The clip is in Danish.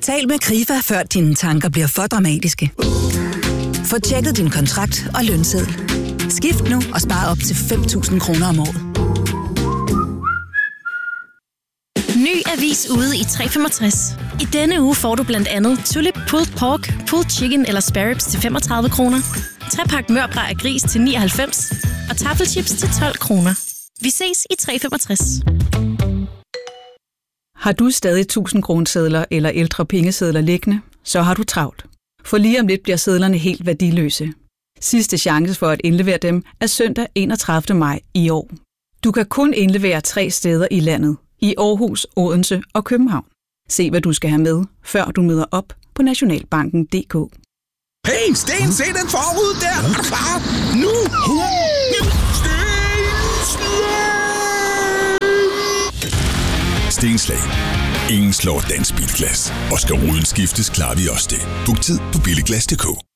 Tal med Krifa, før dine tanker bliver for dramatiske. Få tjekket din kontrakt og lønseddel. Skift nu og spar op til 5.000 kroner om året. Ny avis ude i 365. I denne uge får du blandt andet Tulip Pulled Pork, Pulled Chicken eller Spare Ribs til 35 kroner, 3-pakke mørbrad af gris til 99 og taffelchips til 12 kroner. Vi ses i 365. Har du stadig 1000-kronesedler eller ældre pengesedler liggende, så har du travlt. For lige om lidt bliver sedlerne helt værdiløse. Sidste chance for at indlevere dem er søndag 31. maj i år. Du kan kun indlevere 3 steder i landet. I Aarhus, Odense og København. Se, hvad du skal have med, før du møder op på Nationalbanken.dk. Hey, Sten, se den forud der! Er du klar? Nu! Stenslag. Ingen slår Dansk Bilglas. Og skal ruden skiftes, klarer vi også det. Book tid på Billiglas.dk.